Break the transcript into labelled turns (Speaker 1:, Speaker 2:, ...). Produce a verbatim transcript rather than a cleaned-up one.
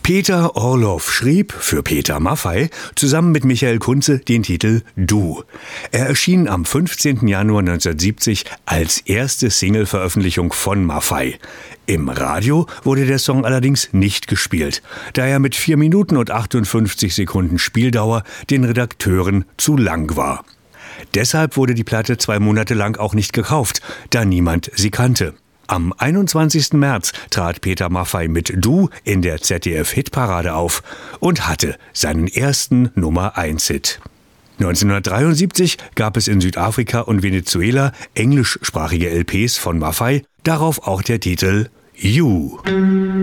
Speaker 1: Peter Orloff schrieb für Peter Maffay zusammen mit Michael Kunze den Titel Du. Er erschien am fünfzehnten Januar neunzehnhundertsiebzig als erste Single-Veröffentlichung von Maffay. Im Radio wurde der Song allerdings nicht gespielt, da er mit vier Minuten und achtundfünfzig Sekunden Spieldauer den Redakteuren zu lang war. Deshalb wurde die Platte zwei Monate lang auch nicht gekauft, da niemand sie kannte. Am einundzwanzigsten März trat Peter Maffay mit Du in der Z D F-Hitparade auf und hatte seinen ersten Nummer eins Hit. neunzehnhundertdreiundsiebzig gab es in Südafrika und Venezuela englischsprachige L Ps von Maffay, darauf auch der Titel You.